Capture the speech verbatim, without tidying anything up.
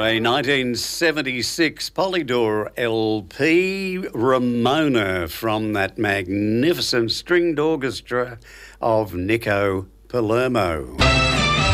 a nineteen seventy-six Polydor L P, Ramona, from that magnificent stringed orchestra of Nico Palermo.